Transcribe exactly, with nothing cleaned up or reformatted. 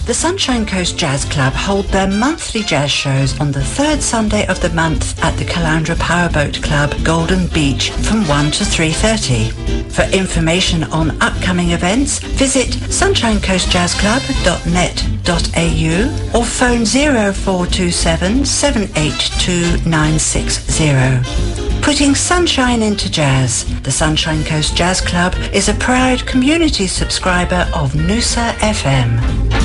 The Sunshine Coast Jazz Club hold their monthly jazz shows on the third Sunday of the month at the Caloundra Powerboat Club, Golden Beach, from one to three thirty. For information on upcoming events, visit sunshine coast jazz club dot net dot a u or phone zero four two seven, seven eight two, nine six zero. Putting sunshine into jazz. The Sunshine Coast Jazz Club is a proud community subscriber of Noosa F M.